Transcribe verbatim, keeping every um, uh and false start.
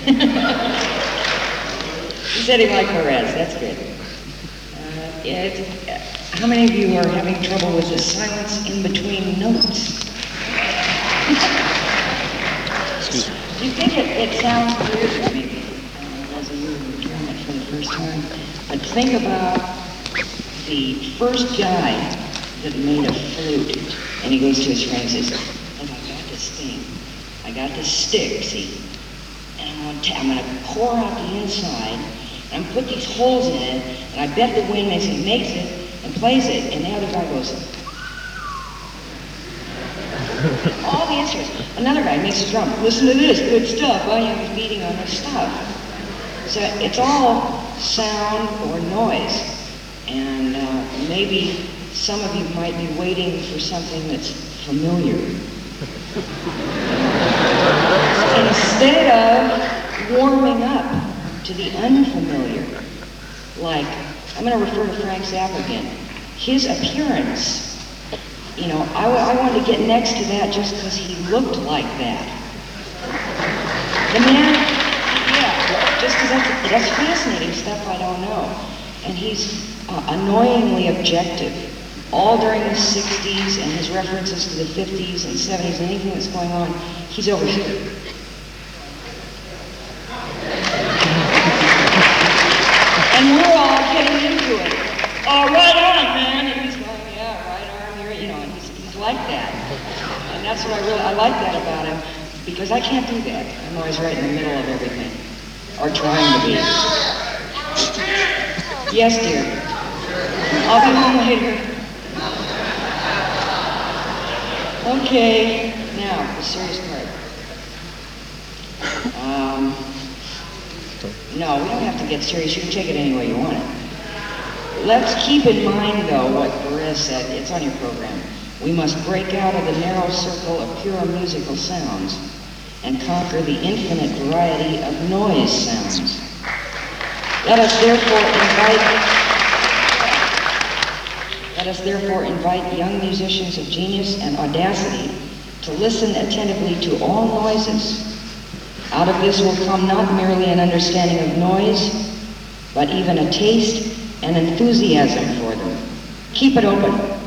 He said he liked Perez, that's good. Uh, yeah, it's, uh, how many of you are having trouble with the silence in between notes? Excuse me. Do you think it, it sounds weird maybe, uh, as you were hearing it for the first time? But think about the first guy that made a flute, and he goes to his friend and says, "Look, I got this thing. I got this stick, see? And I'm gonna, ta- I'm gonna pour out the inside, and I'm gonna put these holes in it, and I bet the wind makes it, makes it, and plays it." And the other guy goes, all the instruments. Another guy makes a drum. "Listen to this, good stuff. I am feeding on this stuff." So it's all sound or noise. And uh, maybe some of you might be waiting for something that's familiar. Instead of warming up to the unfamiliar. Like, I'm going to refer to Frank Zappa again. His appearance. You know, I, I wanted to get next to that just because he looked like that. The man, yeah, just because that's, that's fascinating stuff I don't know. And he's uh, annoyingly objective. All during the sixties and his references to the fifties and seventies and anything that's going on, he's over here. And we're all getting into it. Oh, right on, man. And he's going, yeah, right arm here, you know, and he's, he's like that. And that's what I really, I like that about him, because I can't do that. I'm always right in the middle of everything, or trying to be. Yes, dear. I'll be home later. Okay, now, the serious part. Um, no, we don't have to get serious. You can take it any way you want it. Let's keep in mind, though, what Perez said. It's on your program. We must break out of the narrow circle of pure musical sounds and conquer the infinite variety of noise sounds. Let us therefore invite, let us therefore invite young musicians of genius and audacity to listen attentively to all noises. Out of this will come not merely an understanding of noise, but even a taste and enthusiasm for them. Keep it open.